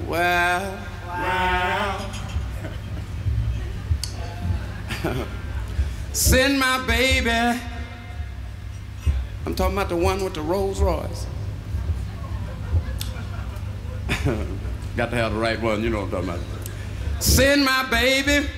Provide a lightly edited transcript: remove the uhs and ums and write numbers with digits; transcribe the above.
Well, send my baby. I'm talking about the one with the Rolls Royce. Got to have the right one, you know what I'm talking about. Send my baby